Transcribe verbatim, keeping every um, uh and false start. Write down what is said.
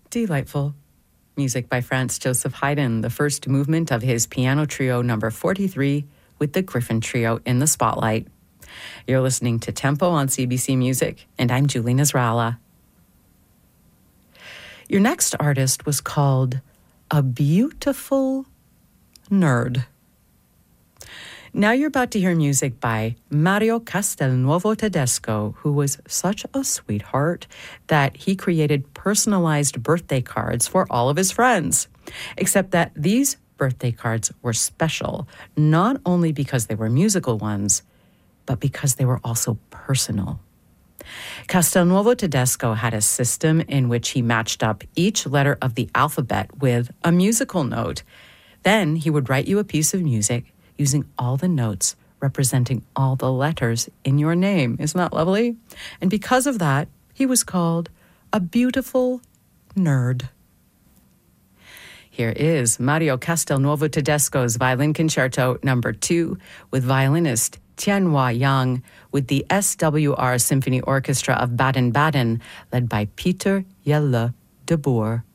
Delightful. Music by Franz Joseph Haydn, the first movement of his piano trio number forty-three, with the Griffin Trio in the spotlight. You're listening to Tempo on C B C Music, and I'm Julie Nasrallah. Your next artist was called A Beautiful Nerd. Now you're about to hear music by Mario Castelnuovo Tedesco, who was such a sweetheart that he created personalized birthday cards for all of his friends. Except that these birthday cards were special, not only because they were musical ones, but because they were also personal. Castelnuovo Tedesco had a system in which he matched up each letter of the alphabet with a musical note. Then he would write you a piece of music using all the notes representing all the letters in your name. Isn't that lovely? And because of that, he was called a beautiful nerd. Here is Mario Castelnuovo Tedesco's Violin Concerto number two with violinist Tianhua Yang with the S W R Symphony Orchestra of Baden-Baden led by Peter Jelle de Boer.